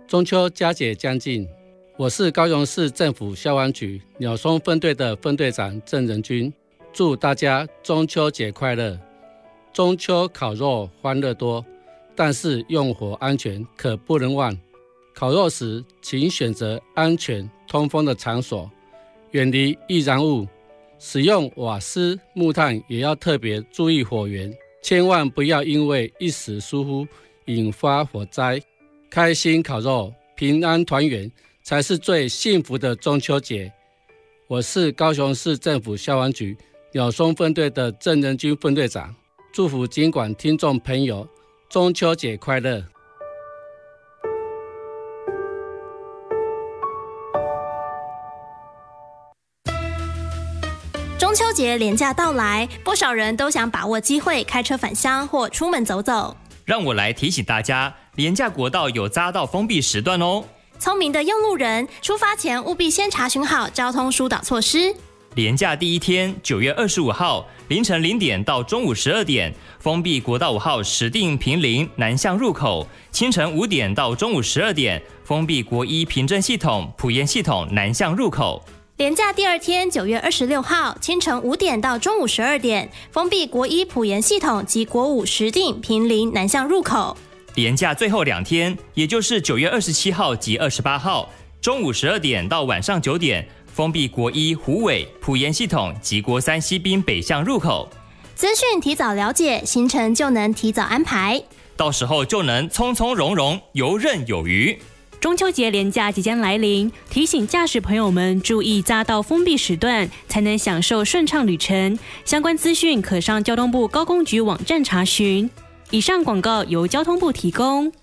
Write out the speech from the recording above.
中秋佳节将近，我是高雄市政府消防局鸟松分队的分队长郑仁君，祝大家中秋节快乐。中秋烤肉欢乐多，但是用火安全可不能忘。烤肉时请选择安全通风的场所，远离易燃物。使用瓦斯、木炭也要特别注意火源，千万不要因为一时疏忽引发火灾。开心烤肉，平安团圆，才是最幸福的中秋节。我是高雄市政府消防局鸟松分队的郑仁君分队长，祝福警广听众朋友中秋节快乐。 中秋节连假到来，不少人都想把握机会开车返乡或出门走走。 让我来提醒大家，连假国道有匝道封闭时段哦。 聪明的用路人，出发前务必先查询好交通疏导措施。 连假第一天，9月25号凌晨0点到中午12点，封闭国道5号石碇坪林南向入口；清晨5点到中午12点，封闭国一平镇系统埔盐系统南向入口。 连假第二天，9月26号清晨5点到中午12点，封闭国一埔盐系统及国五石碇坪林南向入口。 连假最后2天，也就是9月27号及28号，中午12点到晚上9点，封闭国一虎尾埔盐系统及国三西滨北向入口。 资讯提早了解，行程就能提早安排， 到时候就能从从容容，游刃有余。 中秋节连假即将来临，提醒驾驶朋友们注意匝道封闭时段，才能享受顺畅旅程。相关资讯可上交通部高工局网站查询。以上广告由交通部提供。